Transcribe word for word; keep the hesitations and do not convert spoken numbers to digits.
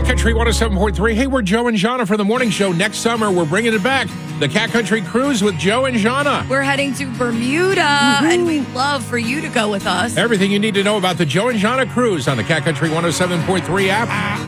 Country one oh seven point three. Hey, we're Joe and Jana for the morning show. Next summer, we're bringing it back. The Cat Country Cruise with Joe and Jana. We're heading to Bermuda, mm-hmm. and we'd love for you to go with us. Everything you need to know about the Joe and Jana Cruise on the Cat Country one oh seven point three app.